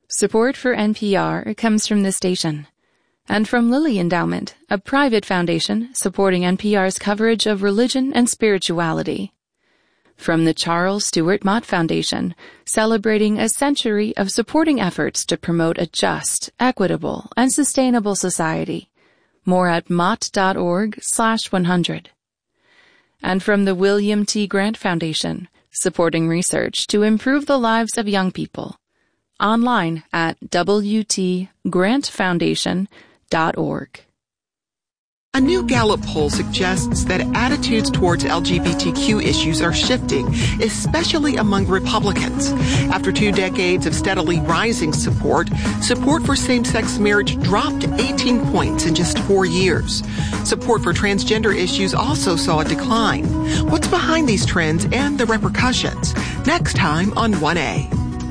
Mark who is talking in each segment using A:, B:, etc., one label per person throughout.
A: Support for NPR comes from this station and from Lilly Endowment, a private foundation supporting NPR's coverage of religion and spirituality. From the Charles Stewart Mott Foundation, celebrating a century of supporting efforts to promote a just, equitable, and sustainable society. More at mott.org/100. And from the William T. Grant Foundation, supporting research to improve the lives of young people. Online at wtgrantfoundation.org.
B: A new Gallup poll suggests that attitudes towards LGBTQ issues are shifting, especially among Republicans. After 2 decades of steadily rising support for same-sex marriage dropped 18 points in just 4 years. Support for transgender issues also saw a decline. What's behind these trends and the repercussions? Next time on 1A.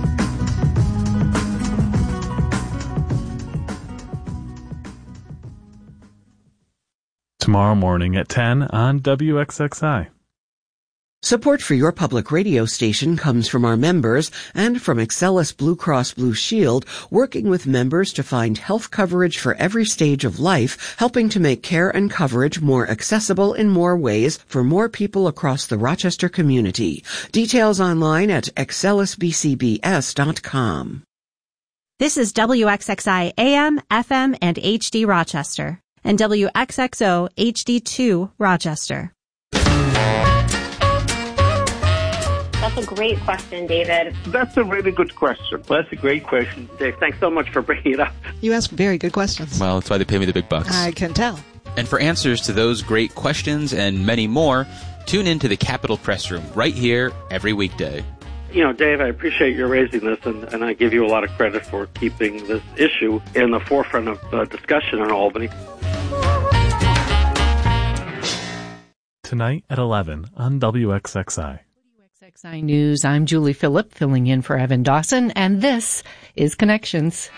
C: Tomorrow morning at 10 on WXXI.
D: Support for your public radio station comes from our members and from Excellus Blue Cross Blue Shield, working with members to find health coverage for every stage of life, helping to make care and coverage more accessible in more ways for more people across the Rochester community. Details online at excellusbcbs.com.
E: This is WXXI AM, FM, and HD Rochester, and WXXO HD2 Rochester.
F: That's a great question, David.
G: That's a really good question.
H: Well, that's a great question, Dave. Thanks so much for bringing it up.
I: You ask very good questions.
J: Well, that's why they pay me the big bucks.
I: I can tell.
J: And for answers to those great questions and many more, tune in to the Capitol Press Room right here every weekday.
H: You know, Dave, I appreciate your raising this, and I give you a lot of credit for keeping this issue in the forefront of discussion in Albany.
C: Tonight at 11 on WXXI.
K: WXXI News, I'm Julie Phillip, filling in for Evan Dawson, and this is Connections.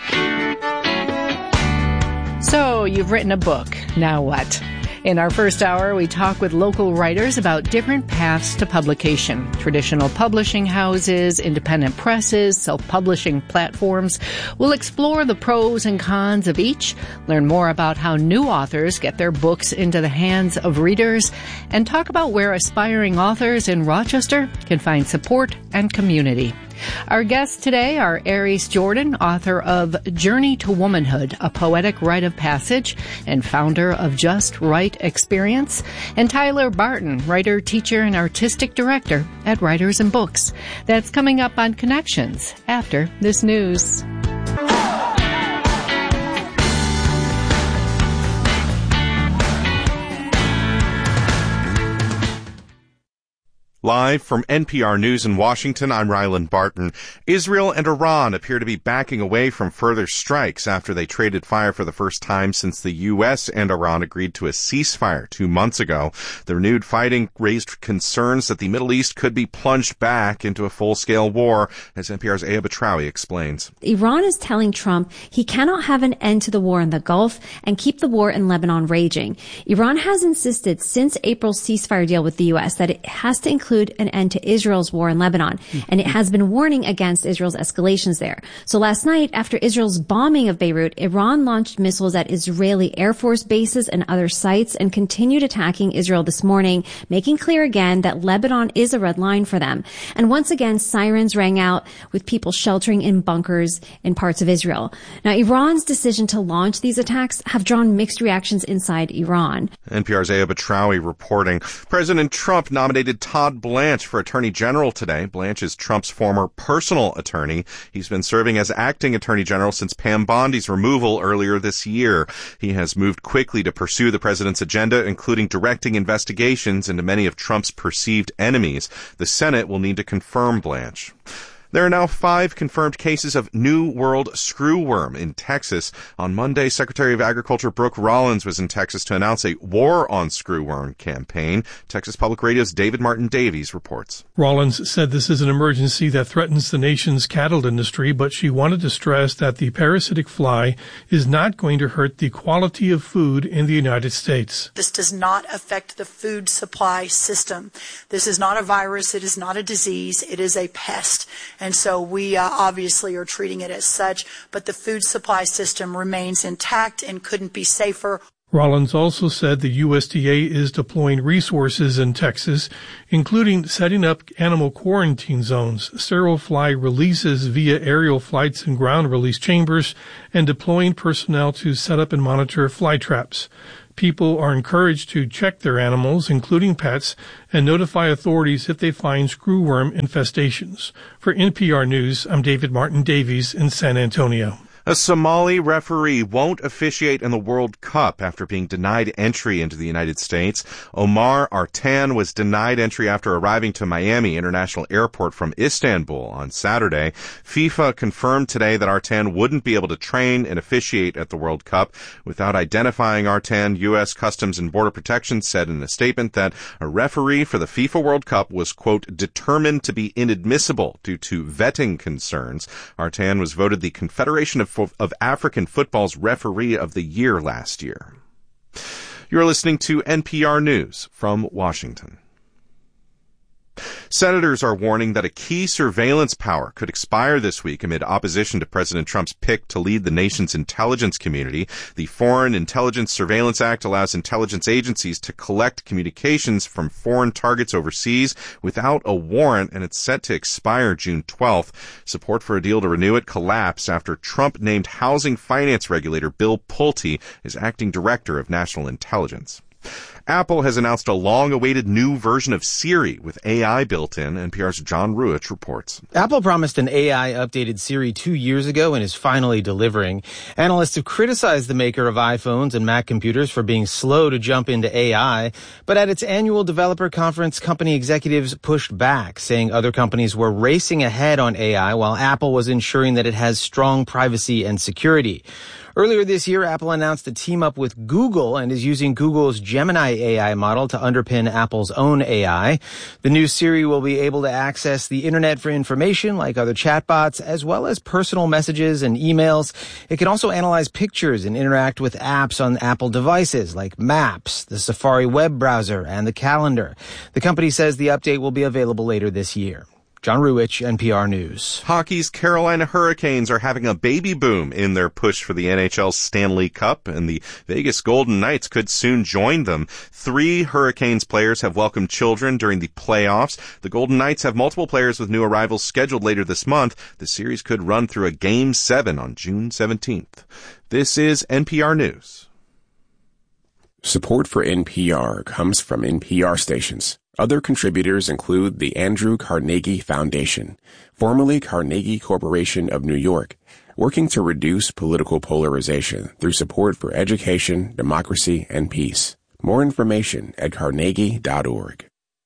K: So, you've written a book. Now what? In our first hour, we talk with local writers about different paths to publication. Traditional publishing houses, independent presses, self-publishing platforms. We'll explore the pros and cons of each, learn more about how new authors get their books into the hands of readers, and talk about where aspiring authors in Rochester can find support and community. Our guests today are Aries Jordan, author of Journey to Womanhood, a poetic rite of passage, and founder of Just Right Experience, and Tyler Barton, writer, teacher, and artistic director at Writers and Books. That's coming up on Connections after this news.
L: Live from NPR News in Washington, I'm Ryland Barton. Israel and Iran appear to be backing away from further strikes after they traded fire for the first time since the U.S. and Iran agreed to a ceasefire 2 months ago. The renewed fighting raised concerns that the Middle East could be plunged back into a full-scale war, as NPR's Aya Batrawi explains.
M: Iran is telling Trump he cannot have an end to the war in the Gulf and keep the war in Lebanon raging. Iran has insisted since April's ceasefire deal with the U.S. that it has to include an end to Israel's war in Lebanon, and it has been warning against Israel's escalations there. So last night, after Israel's bombing of Beirut, Iran launched missiles at Israeli Air Force bases and other sites and continued attacking Israel this morning, making clear again that Lebanon is a red line for them. And once again, sirens rang out with people sheltering in bunkers in parts of Israel. Now, Iran's decision to launch these attacks have drawn mixed reactions inside Iran.
L: NPR's Aya Batrawi reporting. President Trump nominated Todd Blanche for Attorney General today. Blanche is Trump's former personal attorney. He's been serving as acting Attorney General since Pam Bondi's removal earlier this year. He has moved quickly to pursue the president's agenda, including directing investigations into many of Trump's perceived enemies. The Senate will need to confirm Blanche. There are now 5 confirmed cases of New World screwworm in Texas. On Monday, Secretary of Agriculture Brooke Rollins was in Texas to announce a War on Screwworm campaign. Texas Public Radio's David Martin Davies reports.
N: Rollins said this is an emergency that threatens the nation's cattle industry, but she wanted to stress that the parasitic fly is not going to hurt the quality of food in the United States.
O: This does not affect the food supply system. This is not a virus. It is not a disease. It is a pest. And so we obviously are treating it as such, but the food supply system remains intact and couldn't be safer.
N: Rollins also said the USDA is deploying resources in Texas, including setting up animal quarantine zones, sterile fly releases via aerial flights and ground release chambers, and deploying personnel to set up and monitor fly traps. People are encouraged to check their animals, including pets, and notify authorities if they find screwworm infestations. For NPR News, I'm David Martin Davies in San Antonio.
L: A Somali referee won't officiate in the World Cup after being denied entry into the United States. Omar Artan was denied entry after arriving to Miami International Airport from Istanbul on Saturday. FIFA confirmed today that Artan wouldn't be able to train and officiate at the World Cup. Without identifying Artan, U.S. Customs and Border Protection said in a statement that a referee for the FIFA World Cup was, quote, determined to be inadmissible due to vetting concerns. Artan was voted the Confederation of African Football's Referee of the Year last year. You're listening to NPR News from Washington. Senators are warning that a key surveillance power could expire this week amid opposition to President Trump's pick to lead the nation's intelligence community. The Foreign Intelligence Surveillance Act allows intelligence agencies to collect communications from foreign targets overseas without a warrant, and it's set to expire June 12th. Support for a deal to renew it collapsed after Trump named housing finance regulator Bill Pulte as acting director of national intelligence. Apple has announced a long-awaited new version of Siri with AI built in. NPR's John Ruich reports.
P: Apple promised an AI-updated Siri 2 years ago and is finally delivering. Analysts have criticized the maker of iPhones and Mac computers for being slow to jump into AI, but at its annual developer conference, company executives pushed back, saying other companies were racing ahead on AI while Apple was ensuring that it has strong privacy and security. Earlier this year, Apple announced a team-up with Google and is using Google's Gemini AI model to underpin Apple's own AI. The new Siri will be able to access the internet for information like other chatbots, as well as personal messages and emails. It can also analyze pictures and interact with apps on Apple devices like Maps, the Safari web browser, and the calendar. The company says the update will be available later this year. John Ruich, NPR News.
L: Hockey's Carolina Hurricanes are having a baby boom in their push for the NHL's Stanley Cup, and the Vegas Golden Knights could soon join them. 3 Hurricanes players have welcomed children during the playoffs. The Golden Knights have multiple players with new arrivals scheduled later this month. The series could run through a Game 7 on June 17th. This is NPR News.
Q: Support for NPR comes from NPR stations. Other contributors include the Andrew Carnegie Foundation, formerly Carnegie Corporation of New York, working to reduce political polarization through support for education, democracy, and peace. More information at carnegie.org.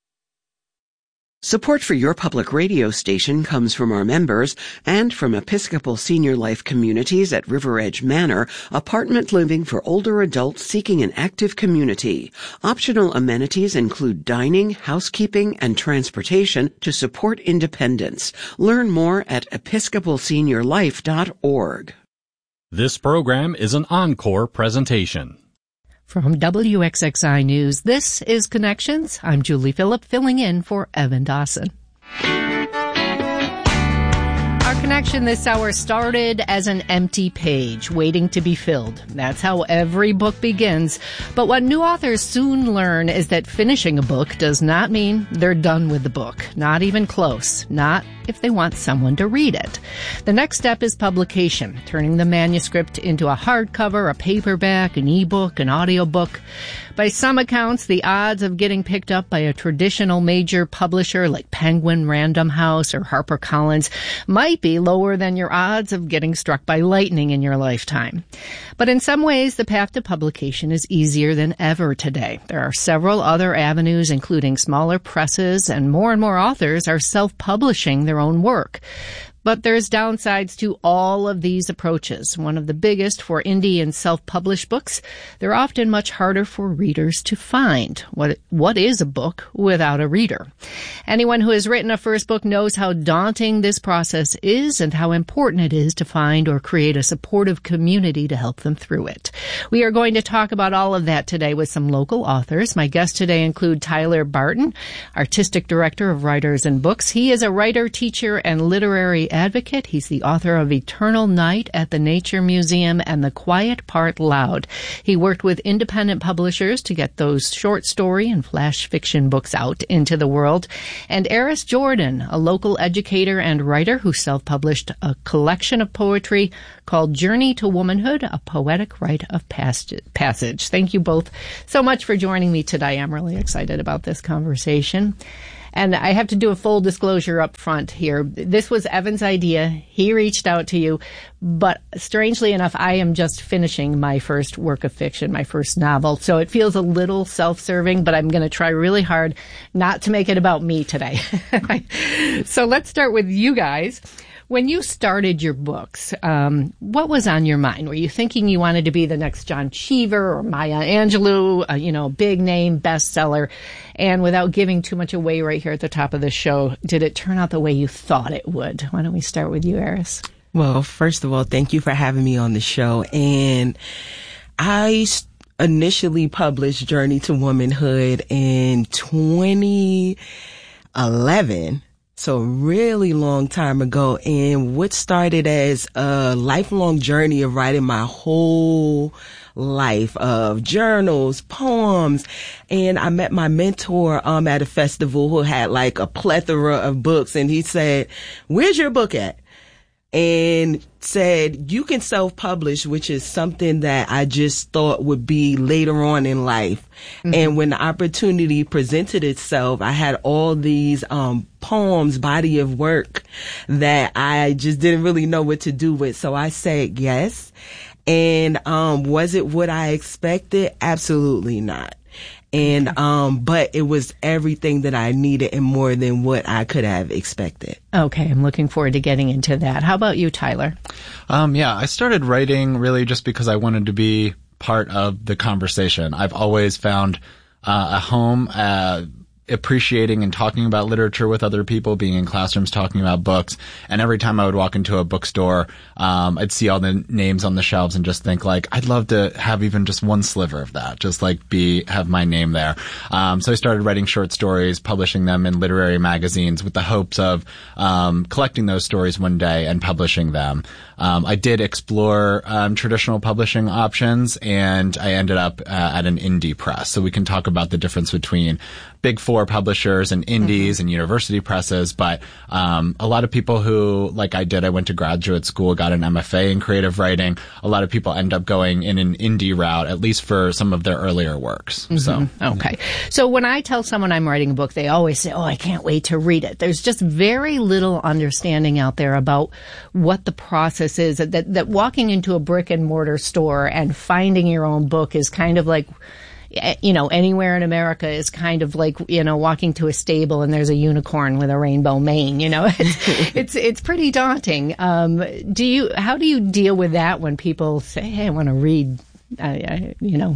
D: Support for your public radio station comes from our members and from Episcopal Senior Life Communities at River Edge Manor, apartment living for older adults seeking an active community. Optional amenities include dining, housekeeping, and transportation to support independence. Learn more at episcopalseniorlife.org.
R: This program is an encore presentation.
K: From WXXI News, this is Connections. I'm Julie Phillip, filling in for Evan Dawson. Our connection this hour started as an empty page waiting to be filled. That's how every book begins. But what new authors soon learn is that finishing a book does not mean they're done with the book. Not even close. Not if they want someone to read it. The next step is publication, turning the manuscript into a hardcover, a paperback, an ebook, an audiobook. By some accounts, the odds of getting picked up by a traditional major publisher like Penguin, Random House, or HarperCollins might be lower than your odds of getting struck by lightning in your lifetime. But in some ways, the path to publication is easier than ever today. There are several other avenues, including smaller presses, and more authors are self-publishing their own work. But there's downsides to all of these approaches. One of the biggest for indie and self-published books, they're often much harder for readers to find. What is a book without a reader? Anyone who has written a first book knows how daunting this process is and how important it is to find or create a supportive community to help them through it. We are going to talk about all of that today with some local authors. My guests today include Tyler Barton, Artistic Director of Writers and Books. He is a writer, teacher, and literary advocate. He's the author of Eternal Night at the Nature Museum and The Quiet Part Loud. He worked with independent publishers to get those short story and flash fiction books out into the world. And Eris Jordan, a local educator and writer who self-published a collection of poetry called Journey to Womanhood, a Poetic Rite of Passage. Thank you both so much for joining me today. I'm really excited about this conversation. And I have to do a full disclosure up front here. This was Evan's idea. He reached out to you. But strangely enough, I am just finishing my first work of fiction, my first novel. So it feels a little self-serving, but I'm going to try really hard not to make it about me today. So let's start with you guys. When you started your books, what was on your mind? Were you thinking you wanted to be the next John Cheever or Maya Angelou, big name bestseller? And without giving too much away right here at the top of the show, did it turn out the way you thought it would? Why don't we start with you, Eris?
S: Well, first of all, thank you for having me on the show. And I initially published Journey to Womanhood in 2011. So a really long time ago. And what started as a lifelong journey of writing my whole life of journals, poems. And I met my mentor at a festival who had like a plethora of books. And he said, "Where's your book at?" And said, "You can self-publish," which is something that I just thought would be later on in life. Mm-hmm. And when the opportunity presented itself, I had all these poems, body of work that I just didn't really know what to do with. So I said yes. And was it what I expected? Absolutely not. And, but it was everything that I needed and more than what I could have expected.
K: Okay. I'm looking forward to getting into that. How about you, Tyler?
T: I started writing really just because I wanted to be part of the conversation. I've always found a home appreciating and talking about literature with other people, being in classrooms talking about books. And every time I would walk into a bookstore, I'd see all the names on the shelves and just think like, I'd love to have even just one sliver of that, just like have my name there. So I started writing short stories, publishing them in literary magazines with the hopes of collecting those stories one day and publishing them. I did explore traditional publishing options, and I ended up at an indie press. So we can talk about the difference between Big Four publishers and indies and university presses. But a lot of people who, like I did, I went to graduate school, got an MFA in creative writing. A lot of people end up going in an indie route, at least for some of their earlier works. Mm-hmm. So
K: okay. So when I tell someone I'm writing a book, they always say, "Oh, I can't wait to read it." There's just very little understanding out there about what the process is. That walking into a brick and mortar store and finding your own book is kind of like, anywhere in America is kind of like, walking to a stable and there's a unicorn with a rainbow mane, it's pretty daunting. How do you deal with that when people say, "Hey, I want to read,
T: Yeah,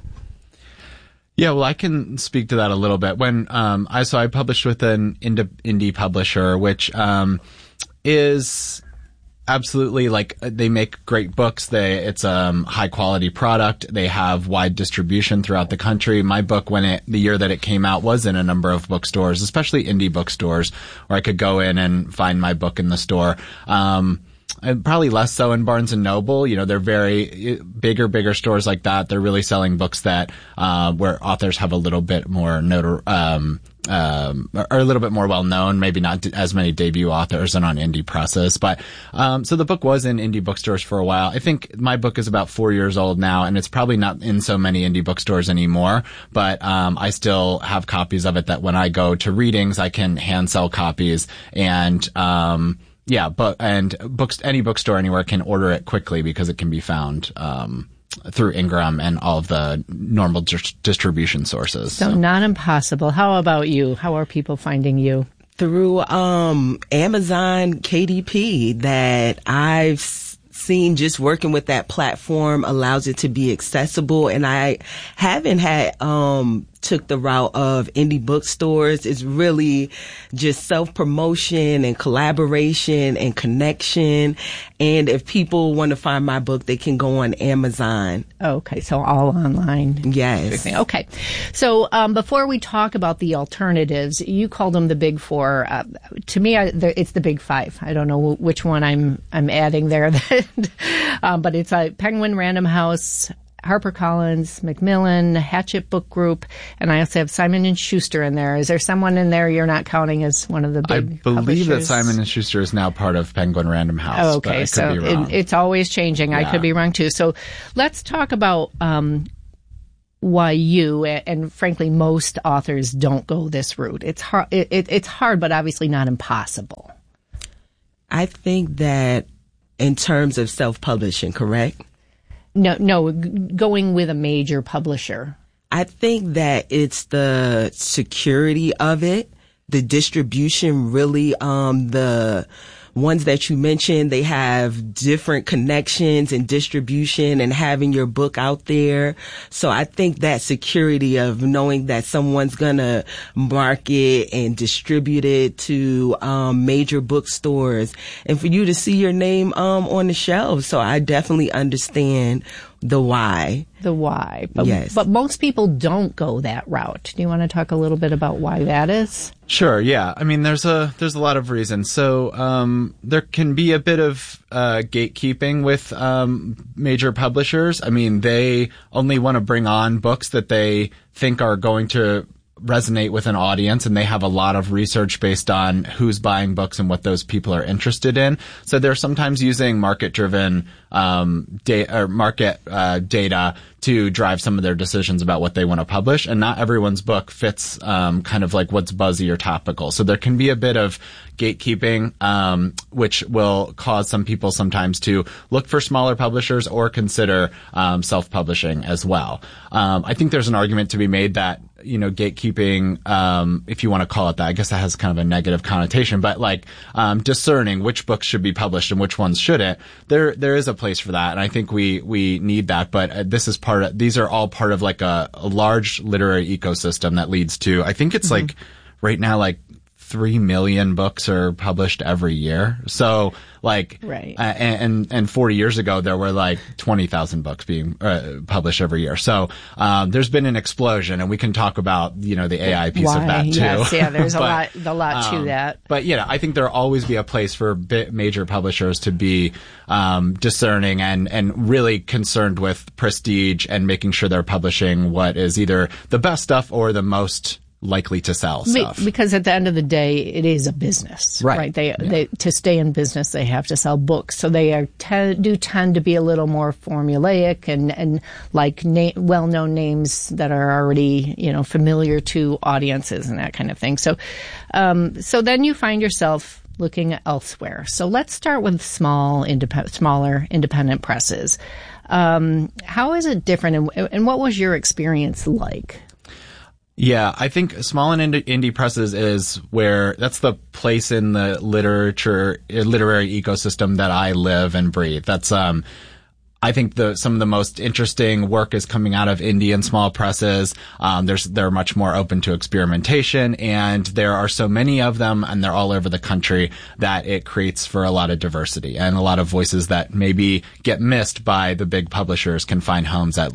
T: well, I can speak to that a little bit. When, I published with an indie publisher, which, is absolutely, like, they make great books. It's a high quality product. They have wide distribution throughout the country. My book, the year that it came out, was in a number of bookstores, especially indie bookstores, where I could go in and find my book in the store. Probably less so in Barnes and Noble. They're very bigger stores like that. They're really selling books that, where authors have a little bit more are a little bit more well known, maybe not as many debut authors and on indie presses. But, so the book was in indie bookstores for a while. I think my book is about 4 years old now, and it's probably not in so many indie bookstores anymore. But, I still have copies of it that when I go to readings, I can hand sell copies and, any bookstore anywhere can order it quickly because it can be found, through Ingram and all of the normal distribution sources.
K: So not impossible. How about you? How are people finding you?
S: Through Amazon KDP that I've seen just working with that platform allows it to be accessible, and I haven't had took the route of indie bookstores. It's really just self-promotion and collaboration and connection. And if people want to find my book, they can go on Amazon.
K: Okay, so all online.
S: Yes.
K: Okay. So before we talk about the alternatives, you called them the big four. To me, it's the big five. I don't know which one I'm adding there. But it's Penguin Random House, HarperCollins, Macmillan, Hachette Book Group, and I also have Simon & Schuster in there. Is there someone in there you're not counting as one of the big
T: I believe
K: publishers?
T: that Simon & Schuster is now part of Penguin Random House.
K: Oh, okay,
T: but I could
K: so
T: be wrong.
K: It's always changing.
T: Yeah.
K: I could be wrong too. So let's talk about why you and frankly most authors don't go this route. It's hard. It's hard, but obviously not impossible.
S: I think that in terms of self-publishing, correct?
K: No, going with a major publisher.
S: I think that it's the security of it, the distribution, really, the ones that you mentioned, they have different connections and distribution and having your book out there. So I think that security of knowing that someone's gonna market and distribute it to major bookstores and for you to see your name on the shelves. So I definitely understand the why.
K: The why. But,
S: yes.
K: But most people don't go that route. Do you want to talk a little bit about why that is?
T: Sure, yeah. I mean, there's a lot of reasons. So there can be a bit of gatekeeping with major publishers. I mean, they only want to bring on books that they think are going to resonate with an audience, and they have a lot of research based on who's buying books and what those people are interested in. So they're sometimes using market-driven data to drive some of their decisions about what they want to publish, and not everyone's book fits kind of like what's buzzy or topical. So there can be a bit of gatekeeping, which will cause some people sometimes to look for smaller publishers or consider self-publishing as well. I think there's an argument to be made that gatekeeping, if you want to call it that, I guess that has kind of a negative connotation, but like discerning which books should be published and which ones shouldn't, there is a place for that, and I think we need that. But these are all part of like a large literary ecosystem that leads to, I think it's like right now like 3 million books are published every year. So like,
K: right.
T: And 40 years ago, there were like 20,000 books being published every year. So, there's been an explosion, and we can talk about, the AI piece of that too.
K: Yes, yeah, there's a lot to that.
T: But I think there'll always be a place for major publishers to be, discerning and really concerned with prestige and making sure they're publishing what is either the best stuff or the most likely to sell stuff.
K: Because at the end of the day, it is a business, right? They to stay in business, they have to sell books. So they do tend to be a little more formulaic and like well-known names that are already, familiar to audiences and that kind of thing. So, so then you find yourself looking elsewhere. So let's start with smaller independent presses. How is it different, and what was your experience like?
T: Yeah, I think small and indie presses is where that's the place in the literary ecosystem that I live and breathe. That's I think some of the most interesting work is coming out of indie and small presses. They're much more open to experimentation, and there are so many of them, and they're all over the country, that it creates for a lot of diversity, and a lot of voices that maybe get missed by the big publishers can find homes at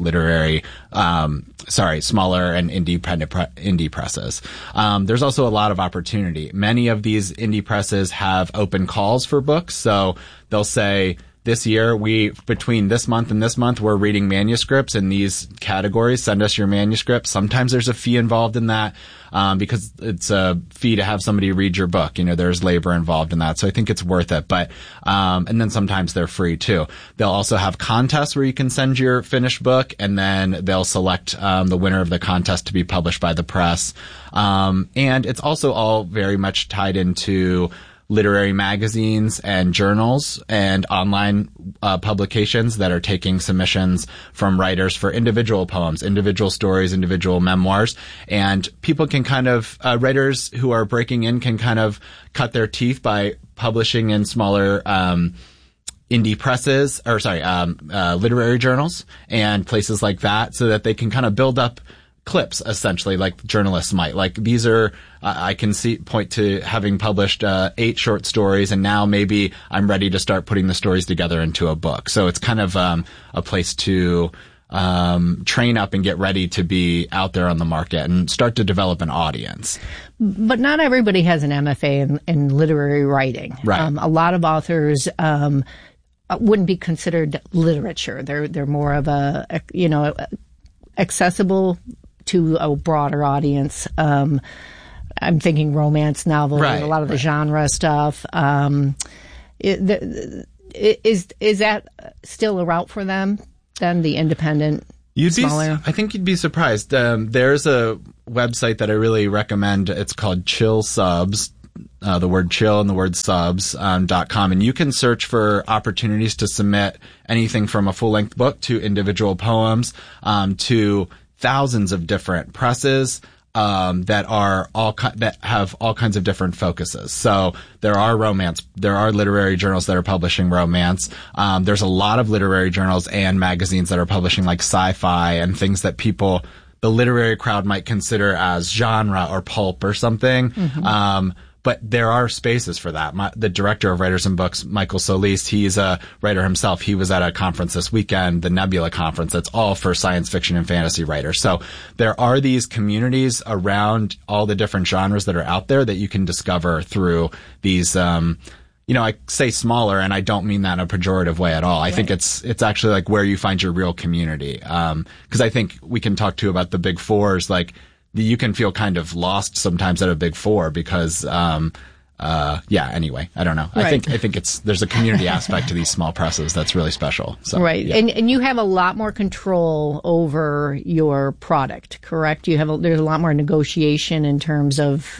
T: smaller and indie presses. There's also a lot of opportunity. Many of these indie presses have open calls for books, so they'll say, this year, between this month and this month, we're reading manuscripts in these categories. Send us your manuscript. Sometimes there's a fee involved in that, because it's a fee to have somebody read your book. There's labor involved in that. So I think it's worth it. But, and then sometimes they're free too. They'll also have contests where you can send your finished book, and then they'll select, the winner of the contest to be published by the press. And it's also all very much tied into literary magazines and journals and online publications that are taking submissions from writers for individual poems, individual stories, individual memoirs. And people can kind of, writers who are breaking in can kind of cut their teeth by publishing in smaller indie presses, literary journals and places like that, so that they can kind of build up clips, essentially, like journalists might. Like, these are, I can point to having published 8 short stories, and now maybe I'm ready to start putting the stories together into a book. So it's kind of a place to train up and get ready to be out there on the market and start to develop an audience.
K: But not everybody has an MFA in literary writing.
T: Right.
K: A lot of authors wouldn't be considered literature. They're more of a accessible to a broader audience. I'm thinking romance novels, a lot of the genre stuff. Is that still a route for them, then, the independent, smaller?
T: I think you'd be surprised. There's a website that I really recommend. It's called Chill Subs. The word chill and the word subs.com. And you can search for opportunities to submit anything from a full-length book to individual poems, to thousands of different presses that have all kinds of different focuses. So there are literary journals that are publishing romance. There's a lot of literary journals and magazines that are publishing like sci-fi and things that the literary crowd might consider as genre or pulp or something. Mm-hmm. But there are spaces for that. The director of Writers and Books, Michael Solis, he's a writer himself. He was at a conference this weekend, the Nebula Conference. That's all for science fiction and fantasy writers. So there are these communities around all the different genres that are out there that you can discover through these, I say smaller, and I don't mean that in a pejorative way at all. I think it's actually like where you find your real community. 'Cause I think we can talk too about the big fours, like, you can feel kind of lost sometimes at a big four because, anyway, I don't know. Right. I think there's a community aspect to these small presses that's really special. So,
K: right.
T: Yeah.
K: And you have a lot more control over your product, correct? There's a lot more negotiation in terms of,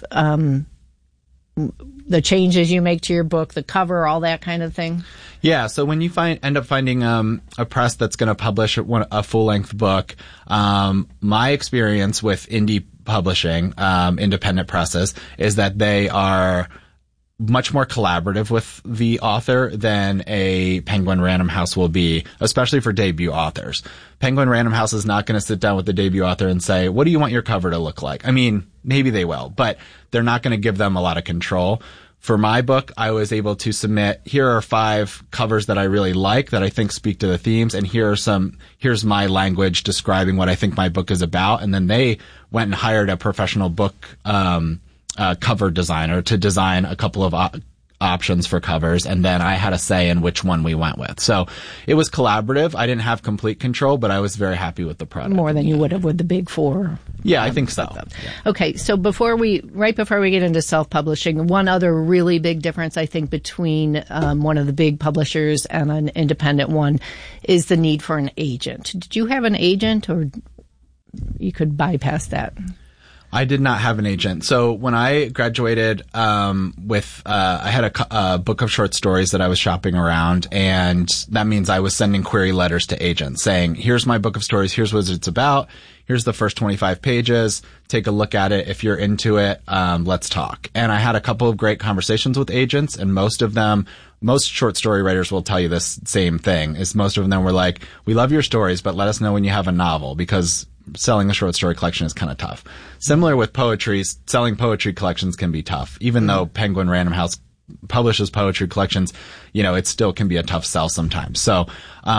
K: the changes you make to your book, the cover, all that kind of thing?
T: Yeah, so when you end up finding a press that's going to publish a full-length book, my experience with indie publishing, independent presses, is that they are much more collaborative with the author than a Penguin Random House will be, especially for debut authors. Penguin Random House is not going to sit down with the debut author and say, what do you want your cover to look like? I mean, maybe they will, but they're not going to give them a lot of control. For my book, I was able to submit, here are 5 covers that I really like, that I think speak to the themes, and here's my language describing what I think my book is about. And then they went and hired a professional book cover designer to design a couple of options for covers, and then I had a say in which one we went with. So it was collaborative. I didn't have complete control, but I was very happy with the product.
K: More than you would have with the big four.
T: Yeah, I think so.
K: Yeah. Okay, so right before we get into self-publishing, one other really big difference, I think, between one of the big publishers and an independent one is the need for an agent. Did you have an agent, or you could bypass that?
T: I did not have an agent. So when I graduated, I had a book of short stories that I was shopping around, and that means I was sending query letters to agents saying, here's my book of stories, here's what it's about, here's the first 25 pages, take a look at it. If you're into it, let's talk. And I had a couple of great conversations with agents, and most short story writers will tell you this same thing, is most of them were like, we love your stories, but let us know when you have a novel, because selling a short story collection is kind of tough. Similar with poetry, selling poetry collections can be tough. Even though Penguin Random House publishes poetry collections, it still can be a tough sell sometimes. So,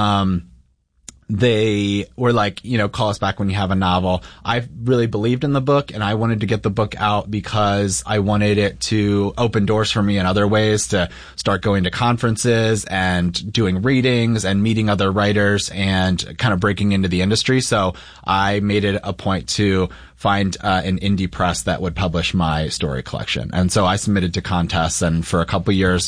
T: they were like, call us back when you have a novel. I really believed in the book, and I wanted to get the book out because I wanted it to open doors for me in other ways, to start going to conferences and doing readings and meeting other writers and kind of breaking into the industry. So I made it a point to find an indie press that would publish my story collection. And so I submitted to contests, and for a couple years,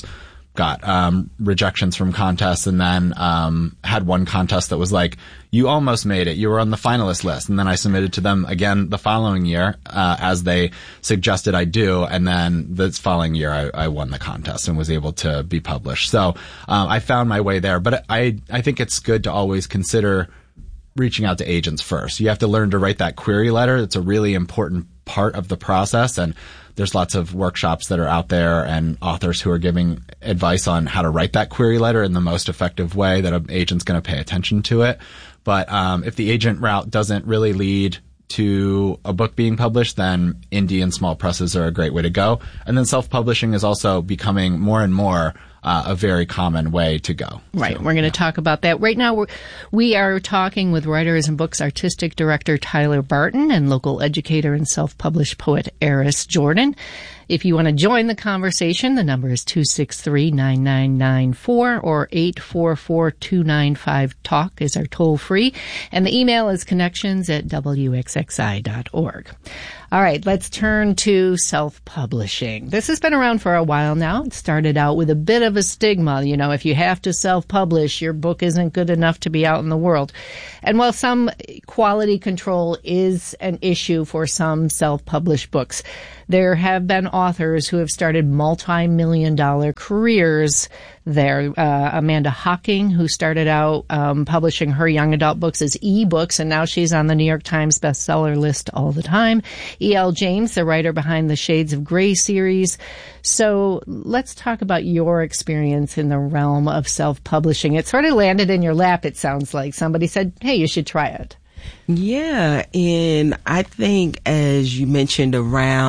T: got rejections from contests, and then had one contest that was like, you almost made it. You were on the finalist list. And then I submitted to them again the following year, as they suggested I do. And then this following year, I won the contest and was able to be published. So I found my way there. But I think it's good to always consider reaching out to agents first. You have to learn to write that query letter. It's a really important part of the process. And there's lots of workshops that are out there and authors who are giving advice on how to write that query letter in the most effective way that an agent's going to pay attention to it. But if the agent route doesn't really lead to a book being published, then indie and small presses are a great way to go. And then self-publishing is also becoming more and more a very common way to go.
K: Right. So, we're going to talk about that. Right now, we are talking with Writers and Books Artistic Director Tyler Barton and local educator and self-published poet Eris Jordan. If you want to join the conversation, the number is 263-9994 or 844-295-TALK is our toll-free. And the email is connections@wxxi.org. All right, let's turn to self-publishing. This has been around for a while now. It started out with a bit of a stigma. You know, if you have to self-publish, your book isn't good enough to be out in the world. And while some quality control is an issue for some self-published books, there have been authors who have started multi-million-dollar careers there. Amanda Hocking, who started out publishing her young adult books as e-books, and now she's on the New York Times bestseller list all the time. E.L. James, the writer behind the Shades of Grey series. So let's talk about your experience in the realm of self-publishing. It sort of landed in your lap, it sounds like. Somebody said, hey, you should try it.
S: Yeah, and I think, as you mentioned, around